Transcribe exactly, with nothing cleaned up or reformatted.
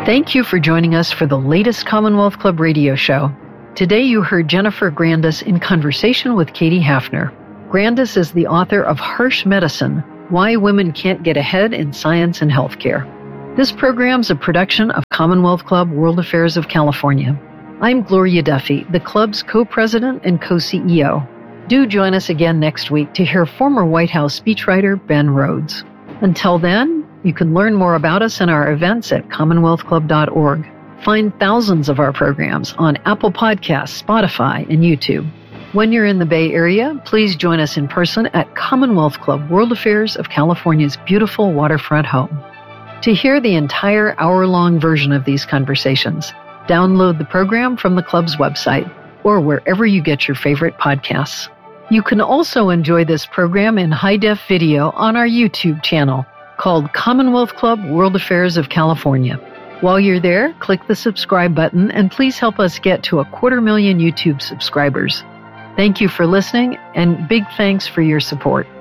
Thank you for joining us for the latest Commonwealth Club radio show. Today you heard Jennifer Grandis in conversation with Katie Hafner. Grandis is the author of Harsh Medicine, Why Women Can't Get Ahead in Science and Healthcare. This program's a production of Commonwealth Club World Affairs of California. I'm Gloria Duffy, the club's co-president and co-C E O. Do join us again next week to hear former White House speechwriter Ben Rhodes. Until then, you can learn more about us and our events at commonwealth club dot org. Find thousands of our programs on Apple Podcasts, Spotify, and YouTube. When you're in the Bay Area, please join us in person at Commonwealth Club World Affairs of California's beautiful waterfront home. To hear the entire hour-long version of these conversations, download the program from the club's website or wherever you get your favorite podcasts. You can also enjoy this program in high-def video on our YouTube channel called Commonwealth Club World Affairs of California. While you're there, click the subscribe button and please help us get to a quarter million YouTube subscribers. Thank you for listening and big thanks for your support.